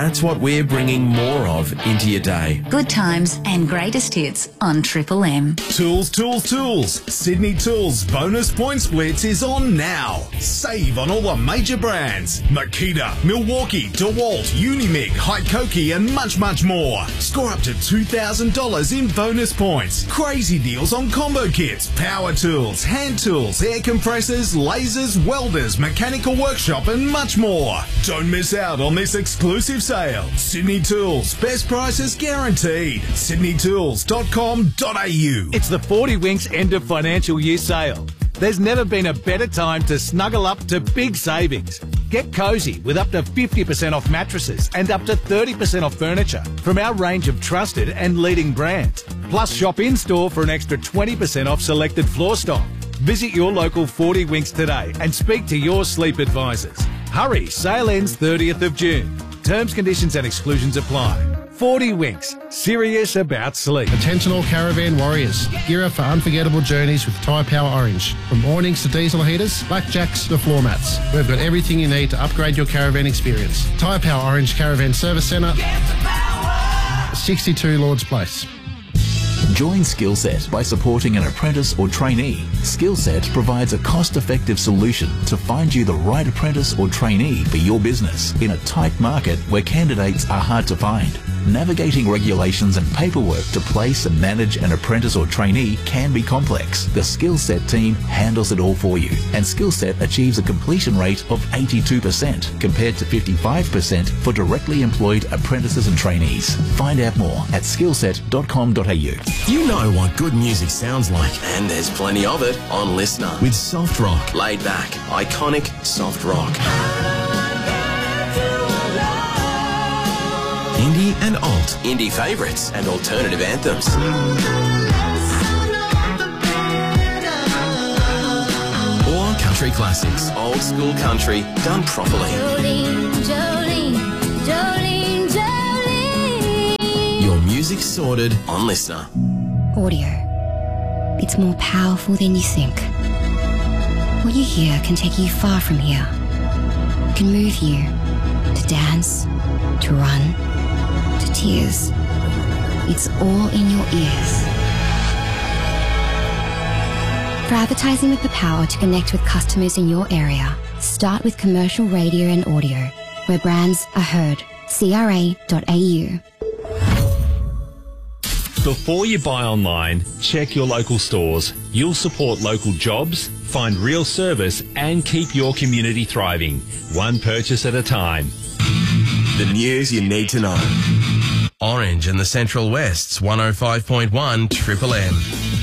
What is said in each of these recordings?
That's what we're bringing more of into your day. Good times and greatest hits on Triple M. Tools, tools, tools. Sydney Tools bonus point splits is on now. Save on all the major brands. Makita, Milwaukee, DeWalt, Unimig, Hykoki and much, much more. Score up to $2,000 in bonus points. Crazy deals on combo kits, power tools, hand tools, air compressors, lasers, welders, mechanical workshop and much more. Don't miss out on this exclusive sale. Sydney Tools, best prices guaranteed. sydneytools.com.au. It's the 40 Winks end of financial year sale. There's never been a better time to snuggle up to big savings. Get cosy with up to 50% off mattresses and up to 30% off furniture from our range of trusted and leading brands. Plus shop in-store for an extra 20% off selected floor stock. Visit your local 40 Winks today and speak to your sleep advisors. Hurry, sale ends 30th of June. Terms, conditions and exclusions apply. 40 Winks, serious about sleep. Attention all caravan warriors. Gear up for unforgettable journeys with Tyre Power Orange. From awnings to diesel heaters, blackjacks to floor mats. We've got everything you need to upgrade your caravan experience. Tyre Power Orange Caravan Service Centre, 62 Lords Place. Join Skillset by supporting an apprentice or trainee. Skillset provides a cost-effective solution to find you the right apprentice or trainee for your business in a tight market where candidates are hard to find. Navigating regulations and paperwork to place and manage an apprentice or trainee can be complex. The Skillset team handles it all for you, and Skillset achieves a completion rate of 82% compared to 55% for directly employed apprentices and trainees. Find out more at skillset.com.au. You know what good music sounds like, and there's plenty of it on Listener. With soft rock, laid back, iconic soft rock. Indie and alt, indie favourites and alternative anthems. Or country classics, old school country done properly. Jolene, Jolene, Jolene, Jolene. Your music sorted on Listener. Audio. It's more powerful than you think. What you hear can take you far from here. It can move you to dance, to run, to tears. It's all in your ears. For advertising with the power to connect with customers in your area, start with commercial radio and audio, where brands are heard. CRA.au. Before you buy online, check your local stores. You'll support local jobs, find real service and keep your community thriving. One purchase at a time. The news you need to know. Orange and the Central West's 105.1 Triple M.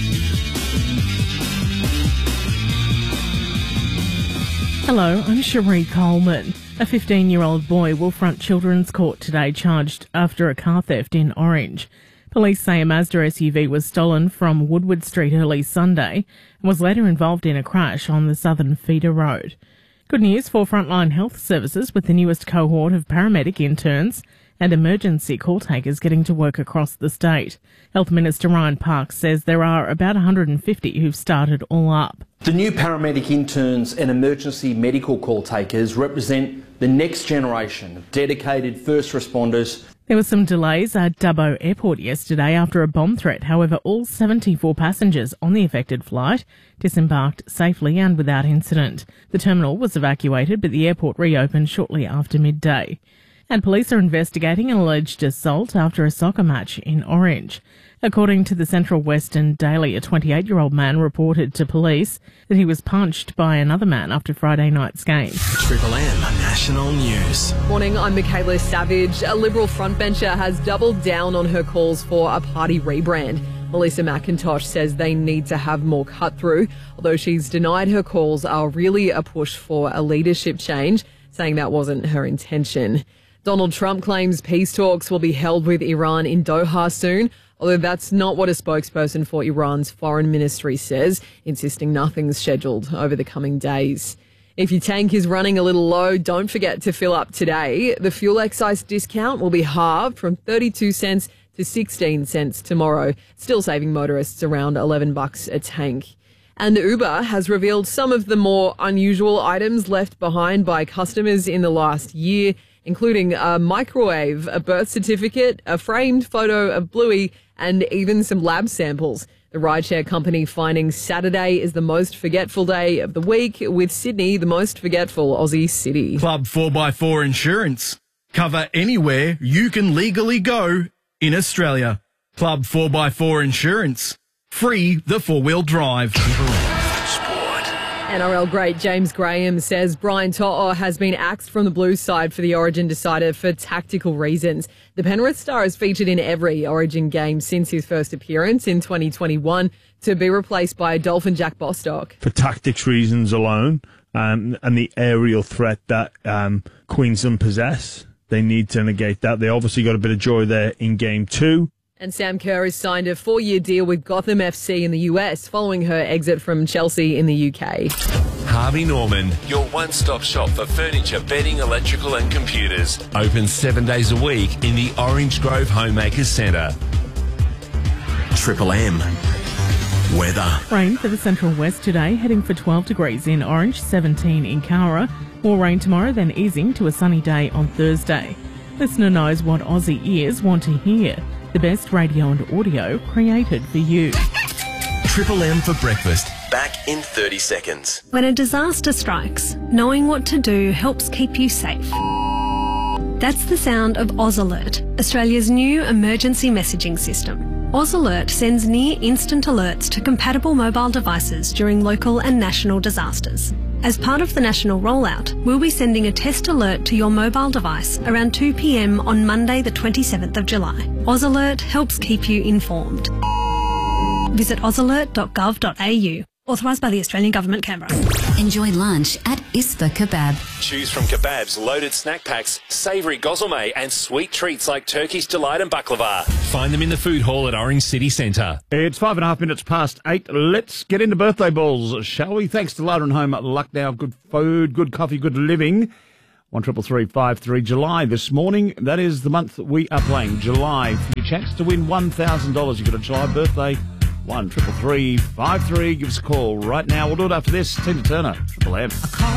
Hello, I'm Cherie Coleman. A 15-year-old boy will front Children's Court today charged after a car theft in Orange. Police say a Mazda SUV was stolen from Woodward Street early Sunday and was later involved in a crash on the Southern Feeder Road. Good news for frontline health services with the newest cohort of paramedic interns and emergency call takers getting to work across the state. Health Minister Ryan Parks says there are about 150 who've started all up. The new paramedic interns and emergency medical call takers represent the next generation of dedicated first responders. There were some delays at Dubbo Airport yesterday after a bomb threat. However, all 74 passengers on the affected flight disembarked safely and without incident. The terminal was evacuated, but the airport reopened shortly after midday. And police are investigating an alleged assault after a soccer match in Orange. According to the Central Western Daily, a 28-year-old man reported to police that he was punched by another man after Friday night's game. Triple M National News. Morning, I'm Michaela Savage. A Liberal frontbencher has doubled down on her calls for a party rebrand. Melissa McIntosh says they need to have more cut-through, although she's denied her calls are really a push for a leadership change, saying that wasn't her intention. Donald Trump claims peace talks will be held with Iran in Doha soon, although that's not what a spokesperson for Iran's foreign ministry says, insisting nothing's scheduled over the coming days. If your tank is running a little low, don't forget to fill up today. The fuel excise discount will be halved from 32 cents to 16 cents tomorrow, still saving motorists around $11 a tank. And Uber has revealed some of the more unusual items left behind by customers in the last year, including a microwave, a birth certificate, a framed photo of Bluey, and even some lab samples. The rideshare company finding Saturday is the most forgetful day of the week, with Sydney the most forgetful Aussie city. Club 4x4 Insurance. Cover anywhere you can legally go in Australia. Club 4x4 Insurance. Free the four-wheel drive. NRL great James Graham says Brian To'o has been axed from the Blues side for the Origin decider for tactical reasons. The Penrith star has featured in every Origin game since his first appearance in 2021 to be replaced by Dolphin Jack Bostock. For tactics reasons alone and the aerial threat that Queensland possess, they need to negate that. They obviously got a bit of joy there in game 2. And Sam Kerr has signed a 4-year deal with Gotham FC in the US following her exit from Chelsea in the UK. Harvey Norman, your one-stop shop for furniture, bedding, electrical and computers. Open 7 days a week in the Orange Grove Homemakers Centre. Triple M. Weather. Rain for the central west today, heading for 12 degrees in Orange, 17 in Cowra. More rain tomorrow, then easing to a sunny day on Thursday. Listener knows what Aussie ears want to hear. The best radio and audio created for you. Triple M for breakfast. Back in 30 seconds. When a disaster strikes, knowing what to do helps keep you safe. That's the sound of Oz Alert, Australia's new emergency messaging system. Oz Alert sends near-instant alerts to compatible mobile devices during local and national disasters. As part of the national rollout, we'll be sending a test alert to your mobile device around 2 p.m. on Monday the 27th of July. Oz Alert helps keep you informed. Visit ozalert.gov.au. Authorised by the Australian Government, Canberra. Enjoy lunch at Isfa Kebab. Choose from kebabs, loaded snack packs, savoury gozleme and sweet treats like Turkish Delight and baklava. Find them in the food hall at Orange City Centre. It's 5.5 minutes past 8. Let's get into birthday balls, shall we? Thanks to Larder and Home at Lucknow. Good food, good coffee, good living. 133353 July this morning. That is the month we are playing, July. For your chance to win $1,000. You've got a July birthday. 133353. Give us a call right now. We'll do it after this. Tina Turner, Triple M.